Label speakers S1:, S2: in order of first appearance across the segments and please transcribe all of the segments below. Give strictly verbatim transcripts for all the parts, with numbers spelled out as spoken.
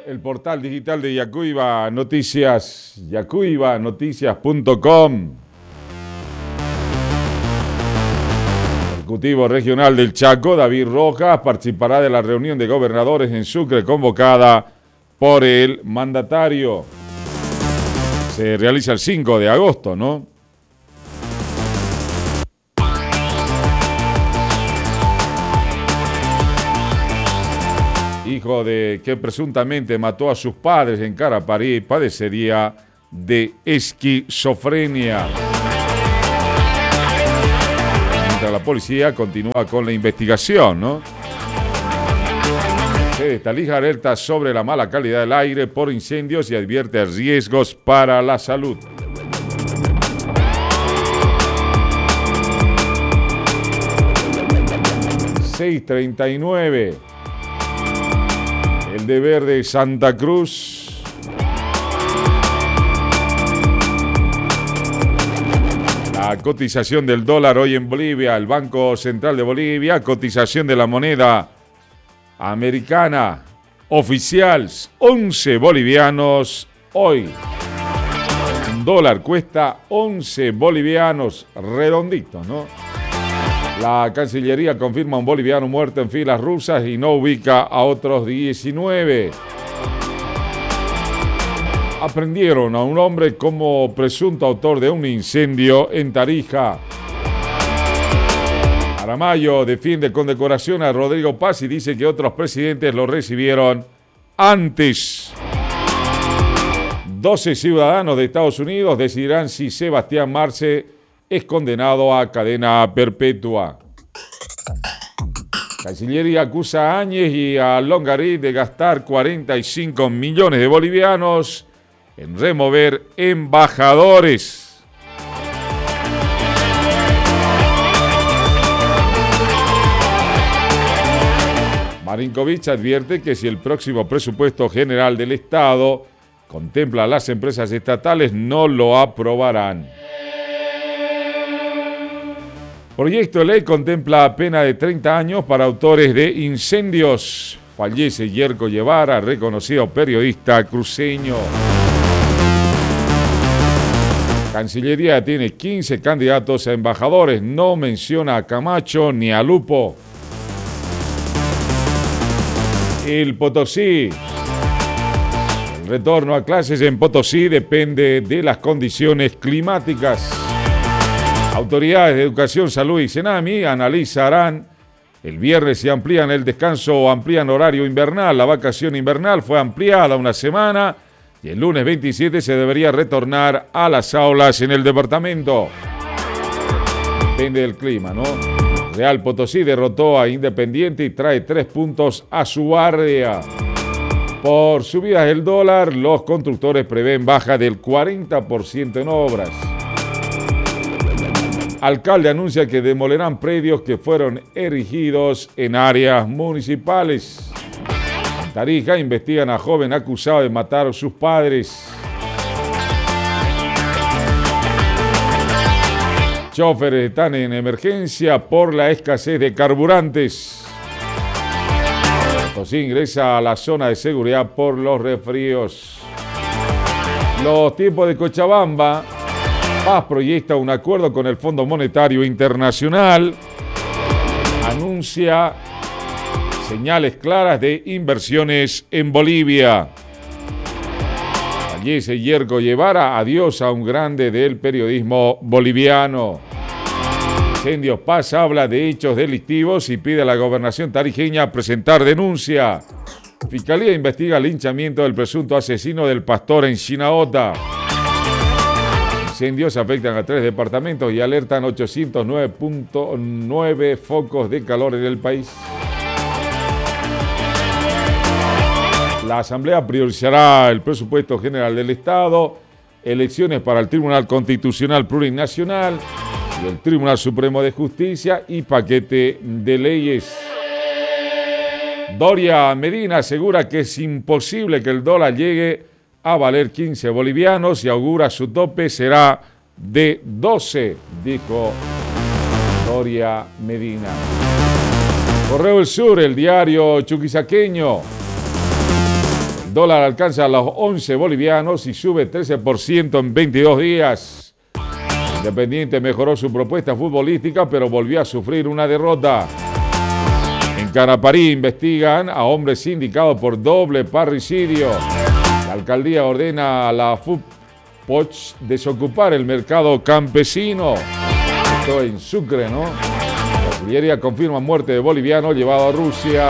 S1: el portal digital de Yacuiba Noticias, yacuiba noticias punto com. El Ejecutivo Regional del Chaco, David Rojas, participará de la reunión de gobernadores en Sucre convocada por el mandatario. Se realiza el cinco de agosto, ¿no? Hijo de que presuntamente mató a sus padres en Caraparí, padecería de esquizofrenia. Mientras la policía continúa con la investigación, ¿no? Talija alerta sobre la mala calidad del aire por incendios y advierte riesgos para la salud. seis treinta y nueve. El deber de Santa Cruz. La cotización del dólar hoy en Bolivia, el Banco Central de Bolivia, cotización de la moneda americana oficial, once bolivianos hoy. Un dólar cuesta once bolivianos, redondito, ¿no? La Cancillería confirma un boliviano muerto en filas rusas y no ubica a otros diecinueve. Aprendieron a un hombre como presunto autor de un incendio en Tarija. Aramayo defiende condecoración a Rodrigo Paz y dice que otros presidentes lo recibieron antes. doce ciudadanos de Estados Unidos decidirán si Sebastián Marce es condenado a cadena perpetua. Cancillería acusa a Áñez y a Longarí de gastar cuarenta y cinco millones de bolivianos en remover embajadores. Marinkovic advierte que si el próximo presupuesto general del Estado contempla a las empresas estatales, no lo aprobarán. Proyecto de ley contempla pena de treinta años para autores de incendios. Fallece Yerko Guevara, reconocido periodista cruceño. Cancillería tiene quince candidatos a embajadores. No menciona a Camacho ni a Lupo. El Potosí. El retorno a clases en Potosí depende de las condiciones climáticas. Autoridades de Educación, Salud y Senami analizarán el viernes si amplían el descanso o amplían horario invernal. La vacación invernal fue ampliada una semana y el lunes veintisiete se debería retornar a las aulas en el departamento. Depende del clima, ¿no? Real Potosí derrotó a Independiente y trae tres puntos a su área. Por subidas del dólar, los constructores prevén baja del cuarenta por ciento en obras. Alcalde anuncia que demolerán predios que fueron erigidos en áreas municipales. En Tarija investigan a joven acusado de matar a sus padres. Choferes están en emergencia por la escasez de carburantes. Potosí ingresa a la zona de seguridad por los resfríos. Los tiempos de Cochabamba. Paz proyecta un acuerdo con el Fondo Monetario Internacional. Anuncia señales claras de inversiones en Bolivia. Fallece Yerko Guevara, adiós a un grande del periodismo boliviano. Incendios Paz habla de hechos delictivos y pide a la gobernación tarijeña presentar denuncia. Fiscalía investiga el linchamiento del presunto asesino del pastor en Chinaota. Incendios afectan a tres departamentos y alertan ochocientos nueve punto nueve focos de calor en el país. La Asamblea priorizará el presupuesto general del Estado, elecciones para el Tribunal Constitucional Plurinacional y el Tribunal Supremo de Justicia y paquete de leyes. Doria Medina asegura que es imposible que el dólar llegue a valer quince bolivianos y augura su tope será de doce, dijo Doria Medina. Correo del Sur, el diario chuquisaqueño. El El dólar alcanza los once bolivianos y sube trece por ciento en veintidós días. Independiente mejoró su propuesta futbolística, pero volvió a sufrir una derrota. En Canaparí investigan a hombres indicados por doble parricidio. La alcaldía ordena a la FUPOCH desocupar el mercado campesino. Esto en Sucre, ¿no? La Cancillería confirma muerte de boliviano llevado a Rusia.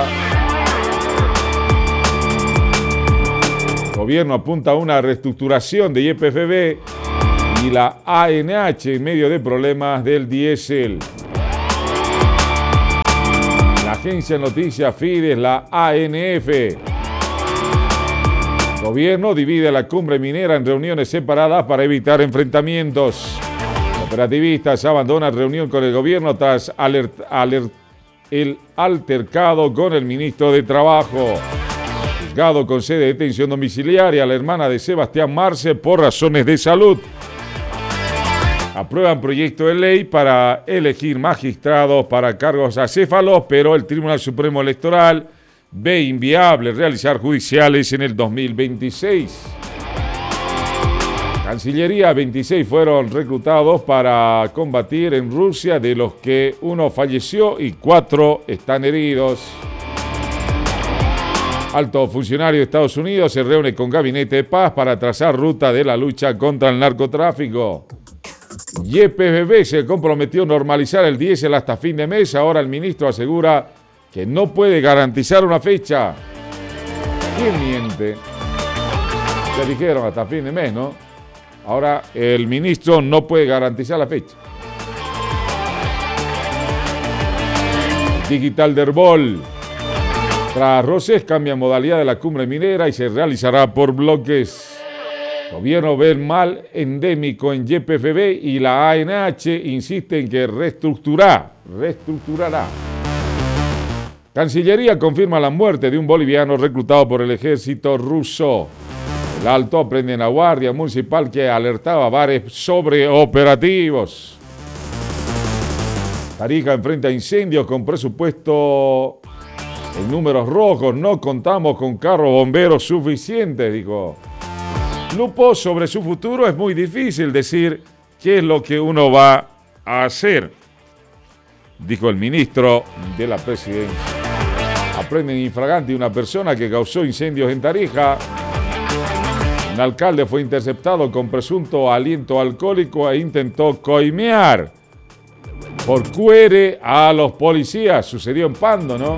S1: El gobierno apunta a una reestructuración de Y P F B y la A N H en medio de problemas del diésel. La agencia de noticias Fides, la A N F. El gobierno divide la cumbre minera en reuniones separadas para evitar enfrentamientos. Operativistas abandonan reunión con el gobierno tras alert, alert, el altercado con el ministro de Trabajo. Juzgado concede detención domiciliaria a la hermana de Sebastián Marce por razones de salud. Aprueban proyecto de ley para elegir magistrados para cargos acéfalos, pero el Tribunal Supremo Electoral ve inviable realizar judiciales en el dos mil veintiséis. Cancillería, veintiséis fueron reclutados para combatir en Rusia, de los que uno falleció y cuatro están heridos. Alto funcionario de Estados Unidos se reúne con Gabinete de Paz para trazar ruta de la lucha contra el narcotráfico. Y P F B se comprometió a normalizar el diésel hasta fin de mes. Ahora el ministro asegura que no puede garantizar una fecha. ¿Quién miente? Ya dijeron hasta fin de mes, ¿no? Ahora el ministro no puede garantizar la fecha. Digital Derbol. Tras roces, cambia modalidad de la cumbre minera y se realizará por bloques. Gobierno ve el mal endémico en Y P F B y la A N H insiste en que reestructurará, reestructurará. Cancillería confirma la muerte de un boliviano reclutado por el ejército ruso. El Alto prende en la Guardia Municipal que alertaba a bares sobre operativos. Tarija enfrenta incendios con presupuesto en números rojos. No contamos con carros bomberos suficientes, dijo. Lupo, sobre su futuro es muy difícil decir qué es lo que uno va a hacer, dijo el ministro de la Presidencia. Aprenden infragante una persona que causó incendios en Tarija. Un alcalde fue interceptado con presunto aliento alcohólico e intentó coimear por cuere a los policías. Sucedió en Pando, ¿no?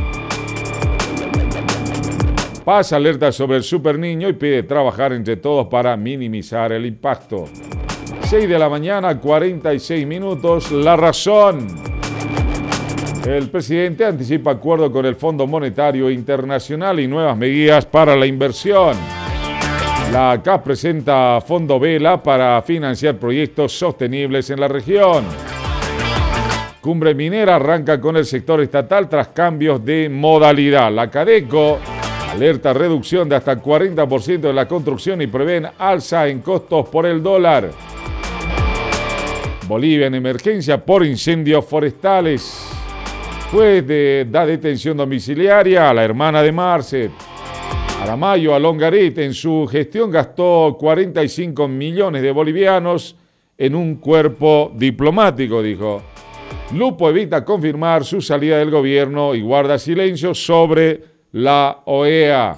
S1: Paz alerta sobre el superniño y pide trabajar entre todos para minimizar el impacto. seis de la mañana, cuarenta y seis minutos. La Razón. El presidente anticipa acuerdo con el Fondo Monetario Internacional y nuevas medidas para la inversión. La C A F presenta Fondo Vela para financiar proyectos sostenibles en la región. Cumbre minera arranca con el sector estatal tras cambios de modalidad. La Cadeco alerta reducción de hasta cuarenta por ciento de la construcción y prevén alza en costos por el dólar. Bolivia en emergencia por incendios forestales. Juez de, da detención domiciliaria a la hermana de Marce. Aramayo a Longarit en su gestión gastó cuarenta y cinco millones de bolivianos en un cuerpo diplomático, dijo. Lupo evita confirmar su salida del gobierno y guarda silencio sobre la O E A.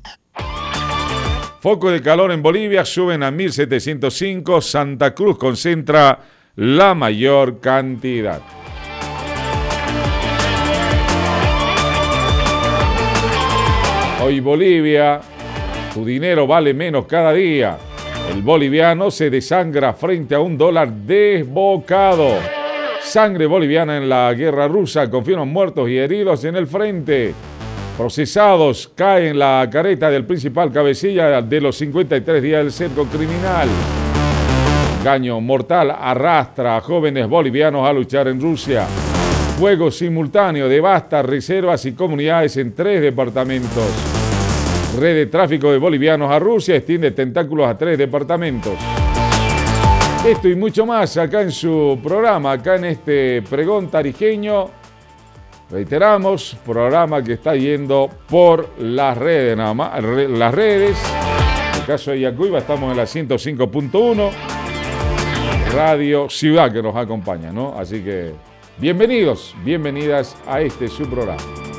S1: Foco de calor en Bolivia suben a mil setecientos cinco. Santa Cruz concentra la mayor cantidad. Hoy Bolivia, tu dinero vale menos cada día. El boliviano se desangra frente a un dólar desbocado. Sangre boliviana en la guerra rusa, confirman muertos y heridos en el frente. Procesados caen la careta del principal cabecilla de los cincuenta y tres días del cerco criminal. Engaño mortal arrastra a jóvenes bolivianos a luchar en Rusia. Fuego simultáneo devasta reservas y comunidades en tres departamentos. Red de tráfico de bolivianos a Rusia extiende tentáculos a tres departamentos. Esto y mucho más acá en su programa, acá en este pregón tarijeño, Reiteramos, programa que está yendo por las redes, nada más, las redes. En el caso de Yacuiba estamos en la ciento cinco punto uno, Radio Ciudad que nos acompaña, ¿no? Así que bienvenidos, bienvenidas a este su programa.